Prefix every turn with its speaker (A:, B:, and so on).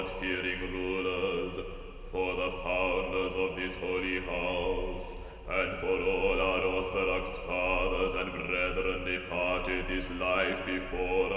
A: God-fearing rulers, for the founders of this holy house, and for all our Orthodox fathers and brethren departed this life before